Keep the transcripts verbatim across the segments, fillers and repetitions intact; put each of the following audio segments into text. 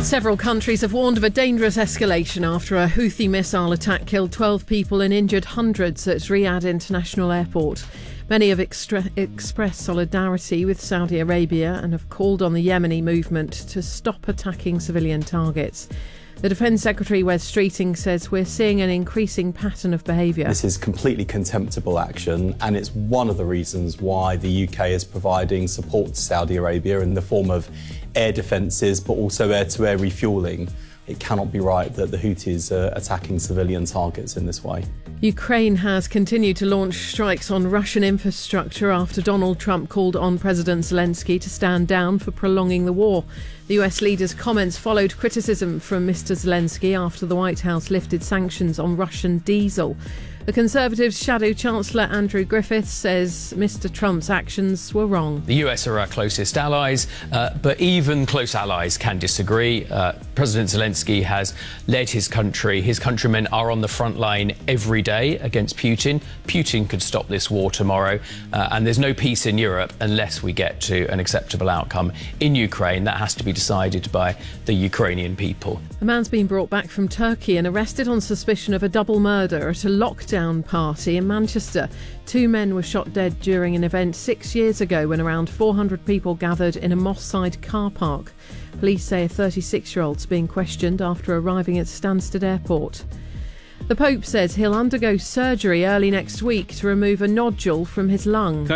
Several countries have warned of a dangerous escalation after a Houthi missile attack killed twelve people and injured hundreds at Riyadh International Airport. Many have extra- expressed solidarity with Saudi Arabia and have called on the Yemeni movement to stop attacking civilian targets. The Defence Secretary, Wes Streeting, says we're seeing an increasing pattern of behaviour. This is completely contemptible action, and it's one of the reasons why the U K is providing support to Saudi Arabia in the form of air defences, but also air-to-air refuelling. It cannot be right that the Houthis are attacking civilian targets in this way. Ukraine has continued to launch strikes on Russian infrastructure after Donald Trump called on President Zelensky to stand down for prolonging the war. The U S leader's comments followed criticism from Mister Zelensky after the White House lifted sanctions on Russian diesel. The Conservatives' Shadow Chancellor Andrew Griffiths says Mister Trump's actions were wrong. The U S are our closest allies, uh, but even close allies can disagree. Uh, President Zelensky has led his country. His countrymen are on the front line every day against Putin. Putin could stop this war tomorrow, uh, and there's no peace in Europe unless we get to an acceptable outcome in Ukraine. That has to be decided by the Ukrainian people. A man's been brought back from Turkey and arrested on suspicion of a double murder at a lockdown party in Manchester. Two men were shot dead during an event six years ago when around four hundred people gathered in a Moss Side car park. Police say a thirty-six-year-old's being questioned after arriving at Stansted Airport. The Pope says he'll undergo surgery early next week to remove a nodule from his lung.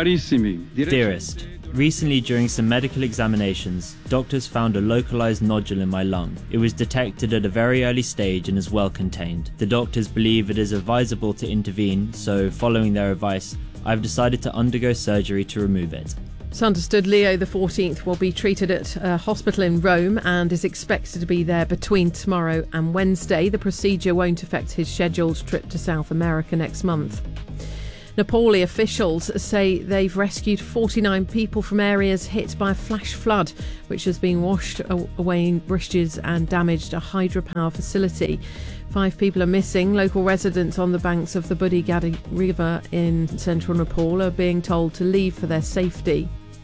Dearest, recently during some medical examinations, doctors found a localised nodule in my lung. It was detected at a very early stage and is well contained. The doctors believe it is advisable to intervene, so following their advice, I've decided to undergo surgery to remove it. It's understood Leo the fourteenth will be treated at a hospital in Rome and is expected to be there between tomorrow and Wednesday. The procedure won't affect his scheduled trip to South America next month. Nepali officials say they've rescued forty-nine people from areas hit by a flash flood, which has been washed away bridges and damaged a hydropower facility. Five people are missing. Local residents on the banks of the Budi Gadi River in central Nepal are being told to leave for their safety.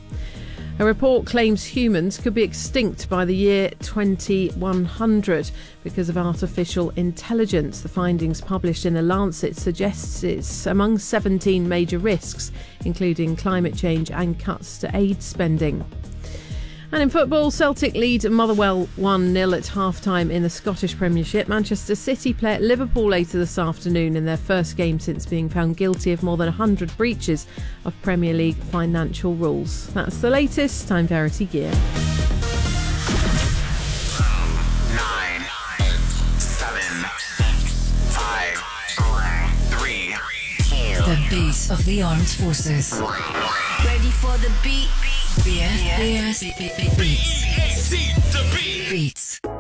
A report claims humans could be extinct by the year twenty-one hundred because of artificial intelligence. The findings published in The Lancet suggests it's among seventeen major risks, including climate change and cuts to aid spending. And in football, Celtic lead Motherwell one nil at half-time in the Scottish Premiership. Manchester City play at Liverpool later this afternoon in their first game since being found guilty of more than one hundred breaches of Premier League financial rules. That's the latest. Time Verity Gear. Nine, eight, seven, six, five, four, three, two. The beat of the armed forces. Ready for the beat? B F B S Beats. Beats.